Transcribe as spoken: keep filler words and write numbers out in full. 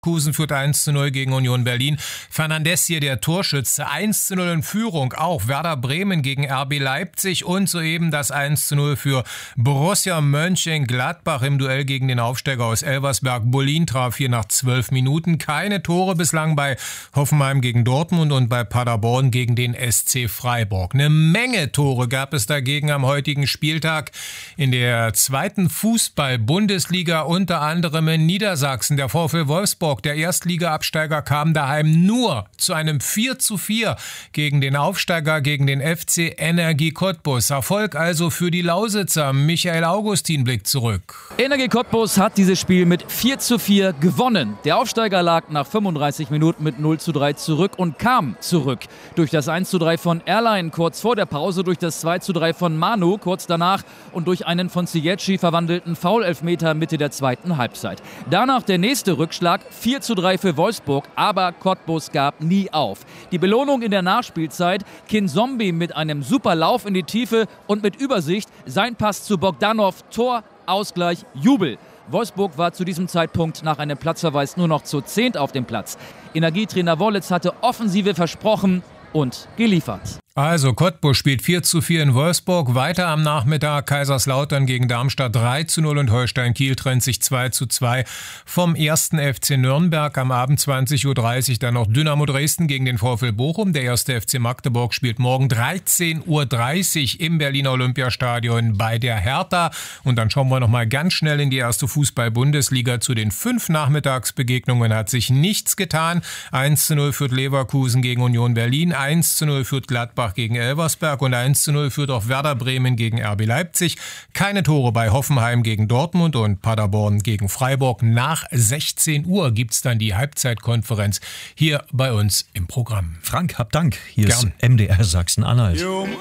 Leverkusen führt eins zu null gegen Union Berlin. Fernandes hier der Torschütze. eins zu null in Führung. Auch Werder Bremen gegen R B Leipzig und soeben das eins zu null für Borussia Mönchengladbach im Duell gegen den Aufsteiger aus Elversberg. Bolin traf hier nach zwölf Minuten. Keine Tore bislang bei Hoffenheim gegen Dortmund und bei Paderborn gegen den S C Freiburg. Eine Menge Tore gab es dagegen am heutigen Spieltag in der zweiten Fußball-Bundesliga, unter anderem in Niedersachsen. Der VfL Wolfsburg, der Erstliga-Absteiger, kam daheim nur zu einem vier zu vier gegen den Aufsteiger, gegen den F C Energie Cottbus. Erfolg also für die Lausitzer. Michael Augustin blickt zurück. Energie Cottbus hat dieses Spiel mit vier zu vier gewonnen. Der Aufsteiger lag nach fünfunddreißig Minuten mit null zu drei zurück und kam zurück. Durch das eins zu drei von Erlein kurz vor der Pause, durch das zwei zu drei von Manu kurz danach und durch einen von Ziyech verwandelten Foul-Elfmeter Mitte der zweiten Halbzeit. Danach der nächste Rückschlag, vier zu drei für Wolfsburg, aber Cottbus gab nie auf. Die Belohnung in der Nachspielzeit, Kinzombie mit einem super Lauf in die Tiefe und mit Übersicht, sein Pass zu Bogdanov, Tor, Ausgleich, Jubel. Wolfsburg war zu diesem Zeitpunkt nach einem Platzverweis nur noch zu zehnt auf dem Platz. Energietrainer Wollitz hatte Offensive versprochen und geliefert. Also Cottbus spielt vier zu vier in Wolfsburg. Weiter am Nachmittag Kaiserslautern gegen Darmstadt drei zu null und Holstein Kiel trennt sich zwei zu zwei vom ersten F C Nürnberg. Am Abend zwanzig Uhr dreißig dann noch Dynamo Dresden gegen den VfL Bochum. Der erste F C Magdeburg spielt morgen dreizehn Uhr dreißig im Berliner Olympiastadion bei der Hertha. Und dann schauen wir noch mal ganz schnell in die erste Fußball-Bundesliga. Zu den fünf Nachmittagsbegegnungen hat sich nichts getan. eins zu null führt Leverkusen gegen Union Berlin, eins zu null führt Gladbach gegen Elversberg und eins zu null führt auch Werder Bremen gegen R B Leipzig. Keine Tore bei Hoffenheim gegen Dortmund und Paderborn gegen Freiburg. Nach sechzehn Uhr gibt es dann die Halbzeitkonferenz hier bei uns im Programm. Frank, hab Dank. Hier Gern. ist M D R Sachsen-Anhalt.